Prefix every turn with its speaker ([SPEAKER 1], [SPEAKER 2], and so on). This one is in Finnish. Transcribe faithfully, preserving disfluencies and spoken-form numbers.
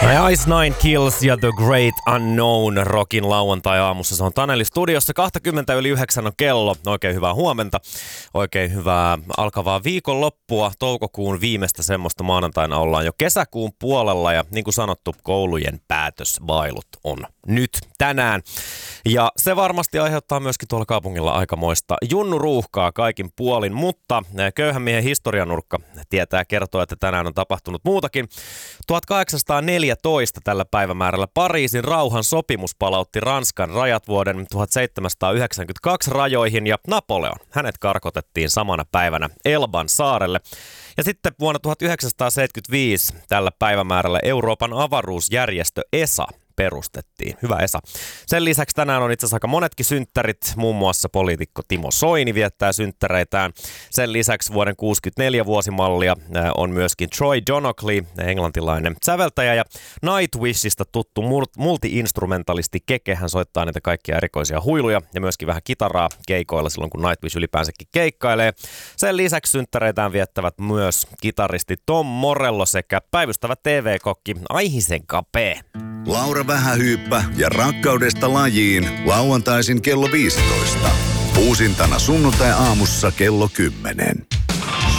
[SPEAKER 1] Ice Nine Kills ja The Great Unknown Rockin lauantai-aamussa. Se on Taneli studiossa. kaksikymmentä yli yhdeksän on kello. Oikein hyvää huomenta. Oikein hyvää alkavaa viikonloppua. Toukokuun viimeistä semmoista maanantaina ollaan jo kesäkuun puolella. Ja niin kuin sanottu, koulujen päätösvailut on nyt tänään. Ja se varmasti aiheuttaa myöskin tuolla kaupungilla aikamoista junnuruuhkaa kaikin puolin. Mutta köyhän miehen historianurkka tietää kertoa, että tänään on tapahtunut muutakin. tuhatkahdeksansataaneljätoista tällä päivämäärällä Pariisin rauhan sopimus palautti Ranskan rajat vuoden tuhatseitsemänsataayhdeksänkymmentäkaksi rajoihin ja Napoleon, hänet karkotettiin samana päivänä Elban saarelle. Ja sitten vuonna tuhatyhdeksänsataaseitsemänkymmentäviisi tällä päivämäärällä Euroopan avaruusjärjestö E S A perustettiin. Hyvä Esa. Sen lisäksi tänään on itse asiassa aika monetkin synttärit, muun muassa poliitikko Timo Soini viettää synttäreitään. Sen lisäksi vuoden kuusikymmentäneljä vuosimallia on myöskin Troy Donockley, englantilainen säveltäjä, ja Nightwishista tuttu multi-instrumentalisti Keke. Hän soittaa niitä kaikkia erikoisia huiluja ja myöskin vähän kitaraa keikoilla silloin, kun Nightwish ylipäänsäkin keikkailee. Sen lisäksi synttäreitään viettävät myös kitaristi Tom Morello sekä päivystävä T V-kokki Aihisen Kapee.
[SPEAKER 2] Laura Vähähyyppä ja Rakkaudesta lajiin lauantaisin kello viisitoista. Uusintana sunnuntai-aamussa kello kymmenen.